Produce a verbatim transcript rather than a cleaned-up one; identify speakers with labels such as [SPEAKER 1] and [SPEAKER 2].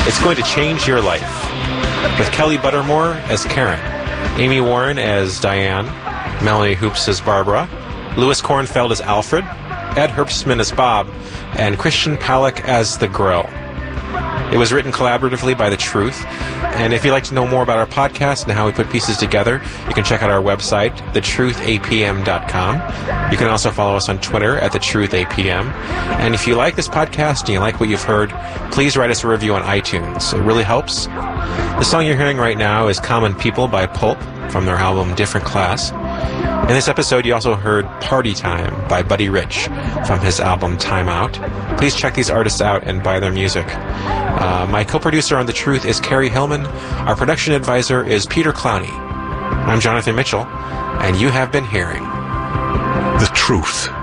[SPEAKER 1] It's going to change your life. With Kelly Buttermore as Karen, Amy Warren as Diane, Melanie Hoops as Barbara, Louis Kornfeld as Alfred, Ed Herbstman as Bob, and Christian Palak as the Grill. It was written collaboratively by The Truth, and if you'd like to know more about our podcast and how we put pieces together, you can check out our website, the truth a p m dot com. You can also follow us on Twitter at the truth a p m. And if you like this podcast and you like what you've heard, please write us a review on iTunes. It really helps. The song you're hearing right now is Common People by Pulp from their album Different Class. In this episode, you also heard Party Time by Buddy Rich from his album Time Out. Please check these artists out and buy their music. Uh, my co-producer on The Truth is Carrie Hillman. Our production advisor is Peter Clowney. I'm Jonathan Mitchell, and you have been hearing
[SPEAKER 2] The Truth.